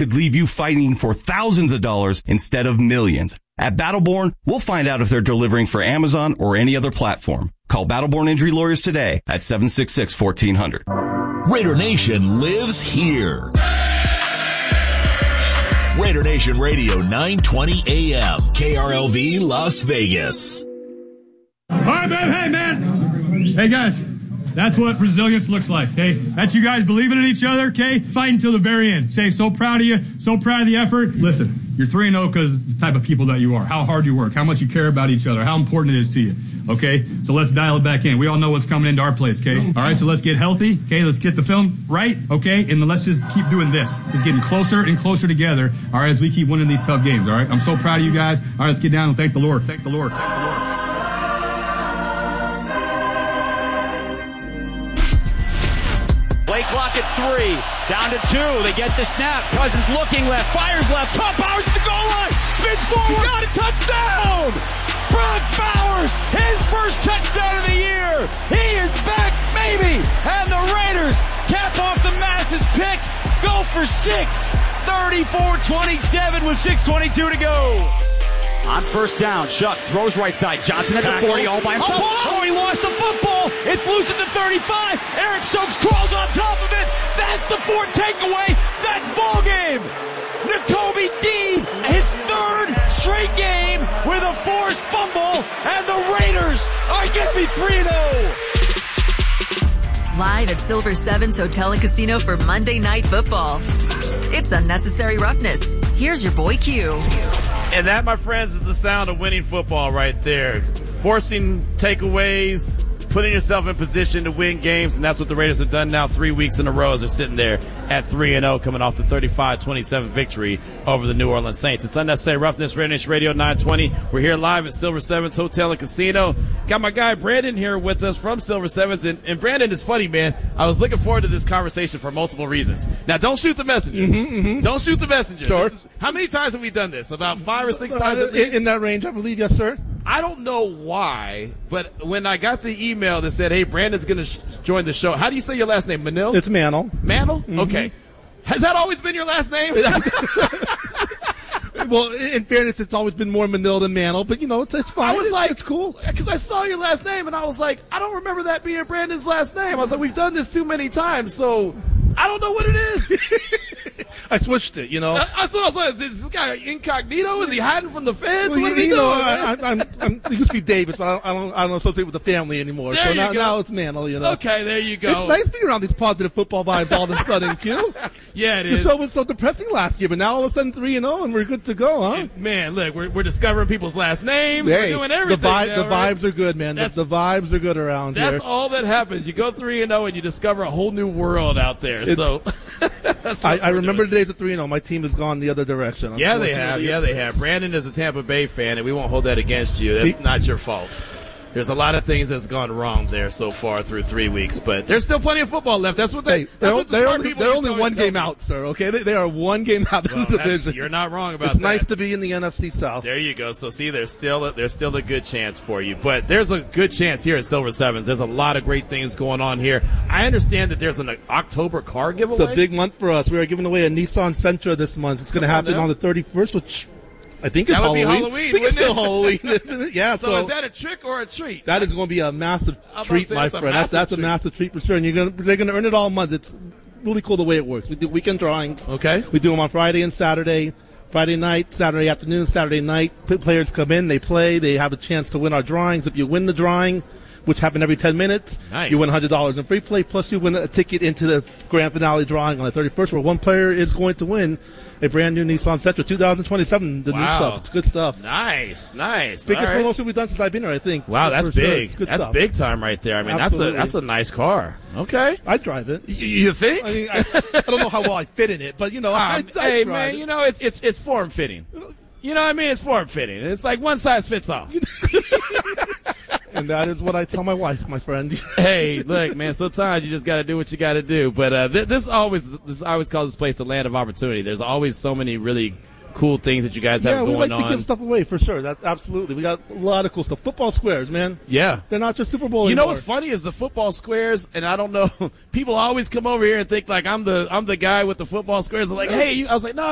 could leave you fighting for thousands of dollars instead of millions. At Battleborn, we'll find out if they're delivering for Amazon or any other platform. Call Battleborn Injury Lawyers today at 766-1400. Raider Nation lives here. Raider Nation Radio, 920 AM, KRLV, Las Vegas. All right, man. Hey, man. Hey, guys. That's what resilience looks like, okay? That's you guys believing in each other, okay? Fighting till the very end. Say, so proud of you, so proud of the effort. Listen, you're 3-0 because the type of people that you are, how hard you work, how much you care about each other, how important it is to you, okay? So let's dial it back in. We all know what's coming into our place, okay? All right, so let's get healthy, okay? Let's get the film right, okay? And then let's just keep doing this. It's getting closer and closer together, all right, as we keep winning these tough games, all right? I'm so proud of you guys. All right, let's get down and thank the Lord. Thank the Lord. Thank the Lord. Clock at 3, down to 2. They get the snap. Cousins looking left, fires left. Tom Bowers at the goal line, spins forward, got a touchdown. Brock Bowers, his first touchdown of the year. He is back, baby. And the Raiders cap off the Masses pick, go for 6. 34-27 with 6:22 to go. On first down, Shuck throws right side. Johnson at the 40 all by himself. Oh, he lost the football. It's loose at the 35. Eric Stokes crawls on top of it. That's the 4th takeaway. That's ball game. Nakobe Dean, his 3rd straight game with a forced fumble. And the Raiders are going to be 3-0. Live at Silver Sevens Hotel and Casino for Monday Night Football. It's Unnecessary Roughness. Here's your boy Q. And that, my friends, is the sound of winning football right there. Forcing takeaways, putting yourself in position to win games, and that's what the Raiders have done now 3 weeks in a row as they're sitting there at 3-0, coming off the 35-27 victory over the New Orleans Saints. It's Unnecessary Roughness, Raider Nation Radio 920. We're here live at Silver Sevens Hotel and Casino. Got my guy Brandon here with us from Silver Sevens, and Brandon, it's funny, man. I was looking forward to this conversation for multiple reasons. Now, don't shoot the messenger. Don't shoot the messenger. Sure. How many times have we done this? About 5 or 6 times at least? In that range, I believe, yes, sir. I don't know why, but when I got the email that said, hey, Brandon's going to join the show, how do you say your last name? Manil? It's Mantle. Mantle? Mm-hmm. Okay. Has that always been your last name? Well, in fairness, it's always been more Manil than Mantle, but, it's fine. I was like, it's cool. Because I saw your last name, and I was like, I don't remember that being Brandon's last name. I was like, we've done this too many times, so I don't know what it is. I switched it, That's what I was like. Is this guy incognito? Is he hiding from the feds? Well, what is he doing? I'm it used to be Davis, but I don't associate with the family anymore. There so you go. now it's Mantle, Okay, there you go. It's nice being around these positive football vibes all of a sudden, Q. Yeah, it is. The show was so depressing last year, but now all of a sudden 3-0 and we're good to go, huh? And man, look, we're discovering people's last names. Hey, we're doing everything. The now, right? vibes are good, man. The vibes are good around here. That's all that happens. You go 3-0 and you discover a whole new world out there. I remember the days of 3-0. My team has gone the other direction. Yeah, they have. Yeah, they have. Brandon is a Tampa Bay fan, and we won't hold that against you. That's not your fault. There's a lot of things that's gone wrong there so far through 3 weeks, but there's still plenty of football left. That's what they're only one game out, sir. Okay, they are one game out in the division. You're not wrong about that. It's nice to be in the NFC South. There you go. So see, there's still a good chance for you, but there's a good chance here at Silver Sevens. There's a lot of great things going on here. I understand that there's an October car giveaway. It's a big month for us. We are giving away a Nissan Sentra this month. It's going to happen on the 31st, which I think it's Halloween. That would be Halloween, I think it's still Halloween, isn't it? Yeah. So is that a trick or a treat? That is going to be a massive treat, my friend. That's a massive treat for sure. And they're going to earn it all month. It's really cool the way it works. We do weekend drawings. Okay. We do them on Friday and Saturday. Friday night, Saturday afternoon, Saturday night. Players come in, they play, they have a chance to win our drawings. If you win the drawing, which happen every 10 minutes, you win $100 in free play, plus you win a ticket into the grand finale drawing on the 31st, where one player is going to win a brand new Nissan Sentra 2027, the new stuff. It's good stuff. Nice. Biggest promotion we've done since I've been here, I think. Wow, that's big. Sure. That's stuff. big time right there. I mean, that's a nice car. Okay. I'd drive it. You think? I mean, I don't know how well I fit in it, but, I'd hey, drive man, it. it's form-fitting. You know what I mean? It's form-fitting. It's like one size fits all. And that is what I tell my wife, my friend. Hey, look, man, sometimes you just got to do what you got to do. But I always call this place the land of opportunity. There's always so many really cool things that you guys have going on. Yeah, we like to give stuff away for sure. That absolutely. We got a lot of cool stuff. Football squares, man. Yeah. They're not just Super Bowl You know anymore. what's funny is the football squares, and I don't know, people always come over here and think like I'm the guy with the football squares. I'm like, hey, I was like, no,